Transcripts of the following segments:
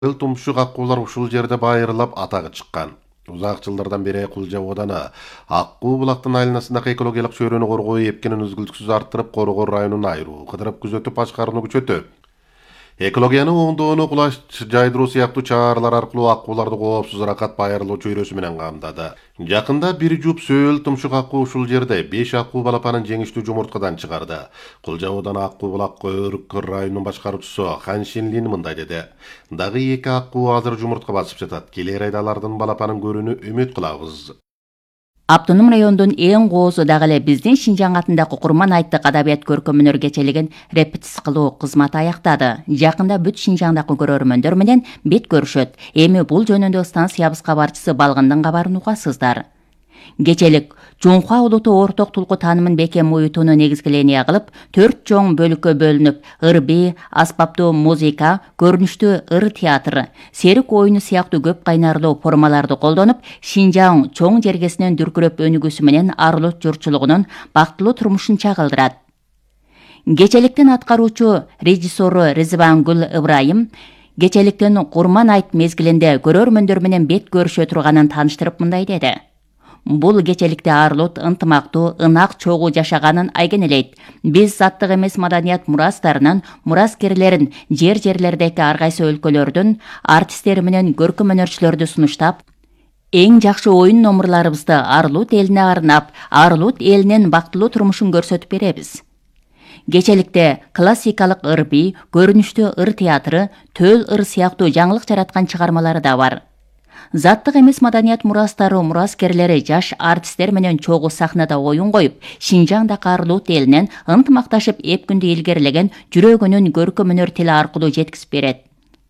Тумшук аккуулар ушул жерде байырылап атагы чыккан. Узак жылдардан бери Кулжа ооданы Аккуу булактын айланасындагы экологиялык чөйрөнү коргоо эпкенин үзгүлтүксүз арттырып, Коргоо районун айыруу, кыдырып күзөтүп башкарууну күчөтөт. Экологияны оңдоону кулаш жайдыруу сыяктуу чаралар аркылуу аккууларды коопсуз ракат байырылуу чөйрөсү менен камдады. Жакында бир жуп сөөл тумшук аккуу ушул жерде 5 аккуу балапанын жеңиштүү жумурткадан чыгарды. Кулжа ооданы Аккуу булак Өрүккөр районунун башкаруучусу Хан Шинлин мындай деди. Дагы 2 аккуу азыр жумуртка басып жатат. Келер айда алардын балапанын көрүүнү үмүт кылабыз. Автоном райондун эң коозу дагы эле биздин Шинжаң атындагы Курман айттык адабият көркөмөнөр кечелигин репетиция кылуу кызматы аяктады. Жакында бүт Шинжаңдагы көрөрмөндөр менен бет көрүшөт. Эми бул жөнүндө станциябыз кабарчысы Балгындын кабарын угасыздар. Кечелик Жунхуа улуту орток тулку таанымын бекем уютууну негизгиления кылып, 4 чоң бөлүккө бөлүнүп, ырби, аспаптуу музыка, көрүнүштүү ыр театры, серик оюну сыяктуу көп кайнарлуу формаларды колдонуп, Шинжаң чоң жергесинен дүркүрөп өнүгүүсү менен Арлут журтчулугунун бактылуу турмушун чагылдырат. Кечеликтин аткаруучу режиссеру Ризбангүл Ыбрайым кечеликтин Курман айт мезгилинде көрөрмөндөр менен бет көрүшө турганын тааныштырып мындай деди. Бул кечеликте Арлут ынтымактуу, ынак чогуу жашаганын айгинелейт. Биз заттык эмес маданият мурастарынын, мураскерлерин жерлердеги ар кайсы өлкөлөрдүн артисттери менен көркөмөнөрчүлөрдү сунуштап, эң жакшы оюн номурларыбызды Арлут элине арнап, Арлут элинин бактылуу турмушун көрсөтүп беребиз. Кечеликте классикалык ырби, көрүнүштүү ыр театры, төл ыр сыяктуу жаңылык жараткан чыгармалары да бар. Заттык эмес маданият мурастары, мураскерлери жаш артисттер менен чогуу сахнада оюн коюп, Шинжаңдагы Арлут элинен ынтымакташып эп күндү илгерилеген жүрөгүнүн көркөмөнөр тили аркылуу жеткизип берет.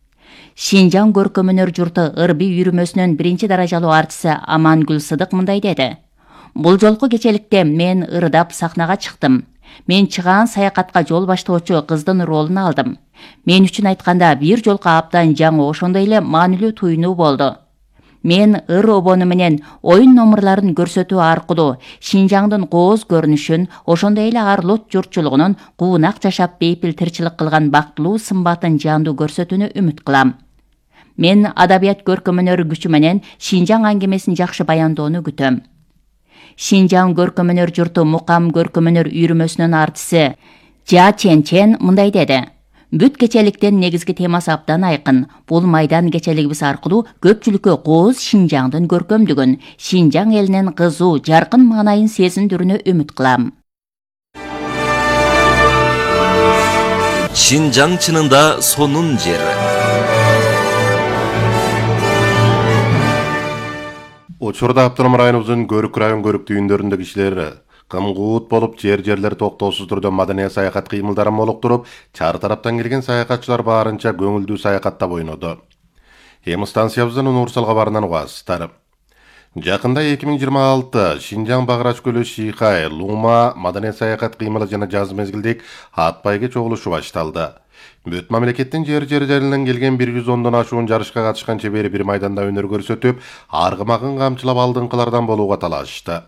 Шинжаң көркөмөнөр журту ырби үйрүмөсүнүн 1-даражалуу артисти Амангүл Сыдык мындай деди. Бул жолку кечеликте мен ырдап сахнага чыктым. Мен чыгаан саякатка жол баштоочу кыздын ролун алдым. Мен үчүн айтканда бир жолку абдан жаңы, ошондой эле маанилүү туюнуу болду. Мен ыр обону менен оюн номурларын көрсөтүү аркылуу Шинжаңдын кооз көрүнүшүн, ошондой эле Арлут журтчулугунун куунак жашап бейпил тирчилик кылган бактылуу сымбатын жандуу көрсөтүүнү үмүт кылам. Мен адабият көркөмөнөр күчү менен Шинжаң аңгемесин жакшы баяндоону күтөм. Шинжаң көркөмөнөр журту Мукам көркөмөнөр үйрүмөсүнүн артисти Жа Чен мындай деди. Бүт кечеликтин негизги темасы абдан айкын. Бул майдан кечелигибиз аркылуу көпчүлүккө кооз Шинжаңдын көркөмдүгүн, Шинжаң элинин кызуу, жаркын маанайын сезиндирүүнү үмүт кылам. Шинжаң чынында сонун жер. Учурда Автоном районубуздун Көрүк район көрүк түйүндөрүндө кишилер кымгуут болуп, жерлер токтоосуз түрдө маданият саякат кыймылдарын молуктуруп, чар тараптан келген саякатчылар баарынча көңүлдүү саякаттап ойноду. Эми станциябыздын Унурсал кабарынан угасыздар. Жакында 2026 Шинжаң Багырач көлү Шихай, Лума маданият саякат кыймылы жана жаз мезгилдик ат байге чогулушу башталды. Бүт мамлекеттин жерлеринен келген 110дон ашуун жарышка катышкан чебери бир майданда өнөр көрсөтүп, аргымагын камчылап алдыңкылардан болууга талашышты.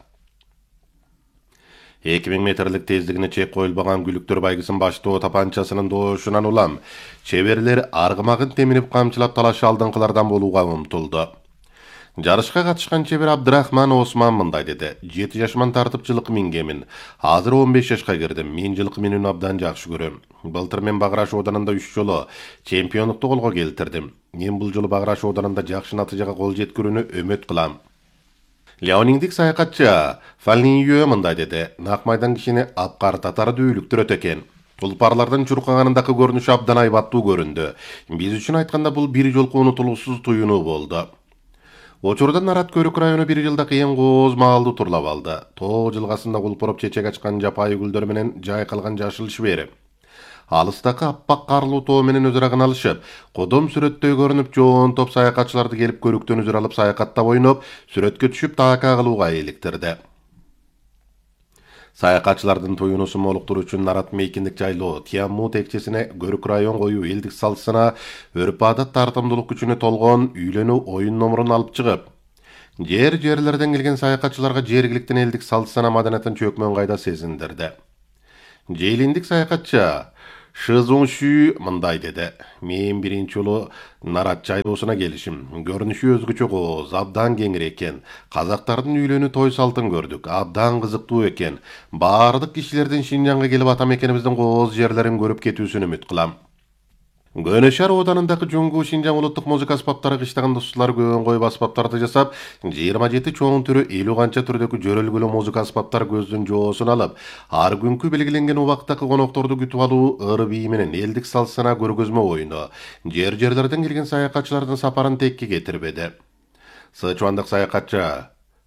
2000 метрлик тездигине чек коюлбаган Күлүктөр байгысын баштоо тапанчасынын доошунан улам чеберлер аргымагын теминип камчылап талаш алдыңкылардан болууга умтулду. Жарышка катышкан чебер Абдрахман Осман мындай деди. 7 жашыман тартып жылкы мингемин. Азыр 15 жашка кирдим. Мен жылкы минүүнү абдан жакшы көрөм. Былтыр мен Багыраш оодарында 3 жолу чемпиондукту колго келтирдим. Мен бул жолу Багыраш оодарында жакшы натыйжага кол жеткирүүнү үмүт кылам. Леониндик саякатчы Фалнийө мындай деди. Нак майдан кишини апкартатары дүүлүктүрөт экен. Тулпарлардын чуркаганындагы көрүнүшү абдан айбаттуу көрүндү. Биз үчүн айтканда бул бир жолку унутулуусуз туюнуу болду. Учурдан Нарат Көрүк району бир жылда кыйын кооз маалды турлап алды. Тоо жылгасында кулпуруп чечек ачкан жапайы гүлдөр менен жайкалган жашыл шибери. Алыстакы аппак карлуу тоо менен өзара алышып, кодом сүрөттөй көрүнүп жоон топ саякатчыларды келип көрүктөн үзүр алып саякаттап ойноп, сүрөткө түшүп таакаа кылууга eeliktirdi. Саякатчылардын туюнусун молуктуруу үчүн Нарат мейкиндик жайлоо Тиамму текчесине Көрүк район коюу элдик салсына өрүп адат тартымдуулук күчүнө толгон үйлөнүү оюн номурун алып чыгып, жерлерден келген саякатчыларга жергиликтин элдик салт сана маданиятын чөкмөн кайда сезиндирди. Жейлиндик саякатчы Шызуңшү мындай деди. Мен биринчи жолу Нарат жайлоосуна келишим. Көрүнүшү өзгөчө кооз, абдан кеңир экен. Казактардын үйлөнүү той салтын көрдүк. Абдан кызыктуу экен. Бардык кишилердин Шинжаңга келип ата мекенибиздин кооз жерлерин көрүп кетүүсүн үмүт кылам. Гөнөшар оданындагы Жоңгу Шинжаң улуттук музыка аспаптары кыштаган достулар көбөн коюп аспаптарды жасап, 27 чоң түрү 50 канча түрдөгү жөрөлгүлүү музыка аспаптар көздүн жоосун алып, ар күнкү белгиленген убакыттагы конокторду күтүп алуу ыр бии менен элдик салт-сана көргөзмө оюну жерлерден келген саякатчылардын сапарын текке кетирбеди. Сычуандык саякатчы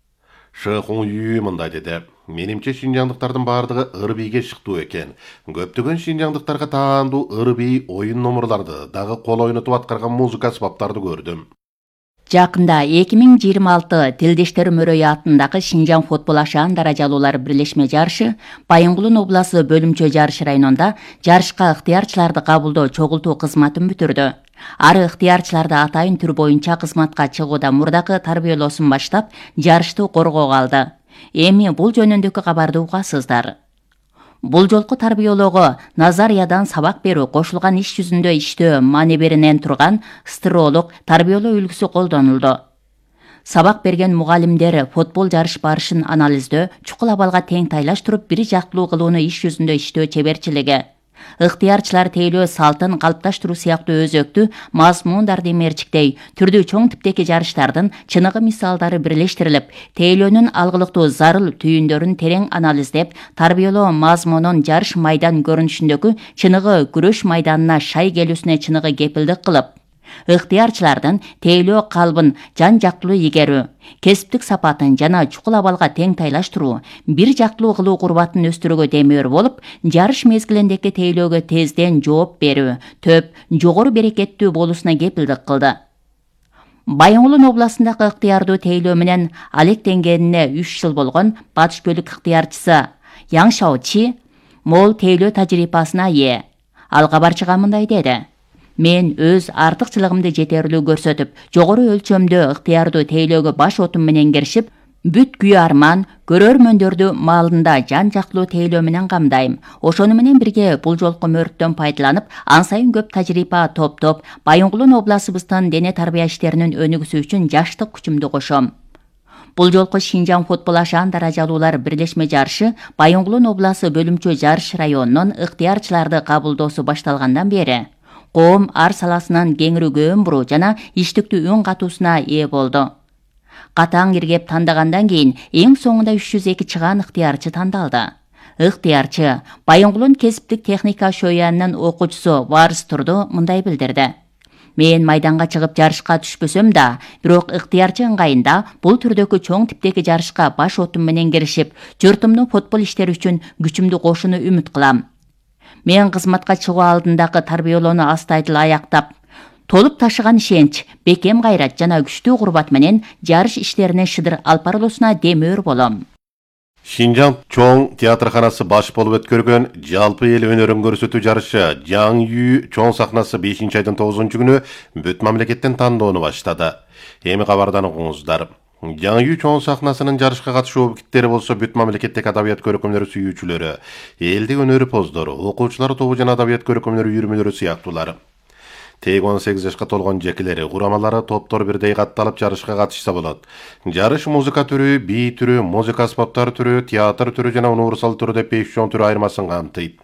Шыхуңю мындай деди. Менимче шинжаңдыктардын бардыгы ыр бийге шыктуу экен. Көптөгөн шинжаңдыктарга таандуу ыр бий оюн номурларды дагы кол ойнотуп аткарган музыка аспаптарды көрдүм. Жакында 2026 Тилдештер мөрөйү атындагы Шинжаң футбол ашаан даражалуулар бирлешме жарышы Байынгулун обласы бөлүмчө жарыш районунда жарышка ыктыярчыларды кабылдоо чогултуу кызматын бүтүрдү. Ары ыктыярчыларды атайын түр боюнча кызматка чыгуудан мурдагы тарбиялоосун баштап, жарышты коргоого алды. Эми бул жөнүндөгү кабарды угасыздар. Бул жолку тарбиялоого назариядан сабак берүү, кошулган иш жүзүндө иштөө манеберинен турган стыролук тарбиялоо үлгүсү колдонулду. Сабак берген мугалимдер футбол жарыш барышын анализдөө, чукул абалга тең тайлаштырып, бир жактылуу кылууну иш жүзүндө иштөө чеберчилиги, ыктыярчылар тейлөө салтын калыпташтыруу сыяктуу өзөктүү мазмундарды мерчиктей, түрдүү чоң типтеги жарыштардын чыныгы мисалдары бирлештирилип, тейлөөнүн алгылыктуу зарыл түйүндөрүн терең анализдеп, тарбиялоо мазмунун жарыш майдан көрүнүшүндөгү чыныгы күрөш майданына шай келүүсүнө чыныгы кепилдик кылып, ыктыярчылардын тейлөө калбын жан жактылуу игерүү, кесиптик сапатын жана чукул абалга тең тайлаштыруу, бир жактылуу кылуу курбатын өстүрүүгө демеур болуп, жарыш мезгилиндеги тейлөөгө тезден жооп берүү, төп, жогору берекеттүү болуусуна кепилдик кылды. Байынгулун областындагы ыктыярдуу тейлөө менен алектенгенине 3 жыл болгон батыш бөлүк ыктыярчысы Яң Шаочи мол тейлөө тажрыйбасына ээ. Ал кабарчыга мындай деди. Мен өз артыкчылыгымды жетерлүү көрсөтүп, жогору өлчөмдө ыктыярдуу тейлөөгө баш отум менен киришип, бүт күйүү арман, көрөрмөндөрдү маалында жан жактылуу тейлөө менен камдайм. Ошону менен бирге бул жолку мөрттөн пайдаланып, ан сайын көп тажрыйба топтоп, Байынгулун областыбыздын дене тарбия иштеринин өнүгүүсү үчүн жаштык күчүмдү кошом. Бул жолку Шинжаң футбол ашаан даражалуулар бирлешме жарышы Байынгулун обласы бөлүмчө жарыш районунун ыктыярчыларды кабылдоосу башталгандан бери коом ар саласынан кеңирүүгө буруу жана иштиктүү үн катуусуна ээ болду. Катаң иргеп тандагандан кийин эң соңунда 302 чыгаан ыктыярчы тандалды. Ыктыярчы Байынгулун кесиптик техника шоянынын окуучусу Варыс Турду мындай билдирди. Мен майданга чыгып жарышка түшпөсөм да, бирок ыктыярчы ыңгайында бул түрдөгү чоң типтеги жарышка баш отум менен киришип, журтумдун футбол иштери үчүн күчүмдү кошууну үмүт кылам. Мен кызматка чыгуу алдындагы тарбиялоону астайдыл аяктап, толуп ташыган ишенч, бекем кайрат жана күчтүү курбат менен жарыш иштерине шыдыр алып барылуусуна демөөр болом. Шинжаң чоң театрханасы баш болуп өткөргөн жалпы эл өнөрүн көрсөтүү жарышы Жаң Үй чоң сахнасы 5-айдын 9-күнү бүт мамлекеттен тандоону баштады. Эми кабардан угуңуздар. Жаң Үй чоң сахнасынын жарышка катышуу объекттери болсо бүт мамлекеттеги адабият көркөмдөрү сүйүүчүлөрү, элдик өнөрү поздору, окуучулар тобу жана адабият көркөмдөрү үйүрмөлөрү сыяктуулар. Тег 18 жашка толгон жекелери, курамалары, топтор бирдей катталып жарышка катышса болот. Жарыш музыка түрү, бий түрү, музыка аспаптар түрү, театр түрү жана универсал түрү деп 5 чоң түрү айырмасын камтыйт.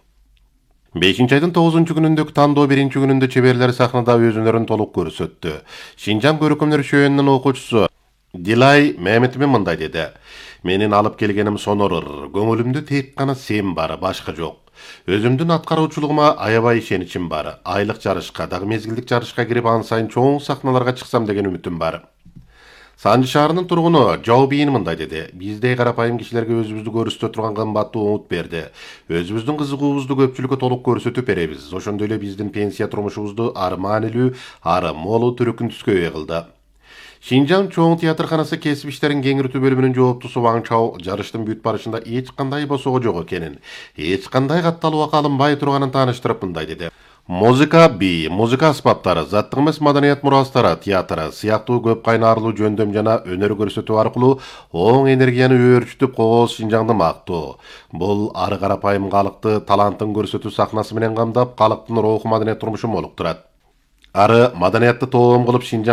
5-айдын 9-күнүндөгү тандоо 1-күнүндө чеберлер сахнада өзүнөрүн толук көрсөттү. Шинжаң көркөмдөр шөөнүнүн окуучусу Дилай Мehmet'име мындай деди. Менин алып келгеним сонорыр, көңүлүмдө тек гана сен бар, башка жок. Өзүмдүн аткаруучулугума аябай ишеничим бар. Айлык жарышка, дагы мезгилдик жарышка кирип ан сайын чоң сахналарга чыксам деген үмүтүм бар. Санжы шаарынын тургуну Жау Бийин мындай деди. Биздей карапайым кишилерге өзүбүздү көрсөтө турган кымбаттуу умут берди. Өзүбүздүн кызыгуубузду көпчүлүккө толук көрсөтүп беребиз. Ошондой эле биздин пенсия турмушубузду ары маанилүү, ары молу түрүкүн түскө кылды. Шинжаң чоң театрханасы кесип иштерин кеңиртүү бөлүмүнүн жооптусу Ваң Чао жарыштын бүт барышында эч кандай босого жок экенин, эч кандай катталууга алынбай турганын тааныштырып мындай деди. Muzika bi, muzika asbaптары, zаттык эмес маданият мурастары, театры сыяктуу көп кайнарлуу жөндөм жана өнөр көрсөтүү аркылуу оң энергияны өөрчүтүп кооз Шинжаңды мактоо. Бул ары карапайым калыкты талантын көрсөтүү сахнасы менен камдап, калктын руху маданият турмушун молуктурат. Ары маданиятты тоом кылып Шинжаң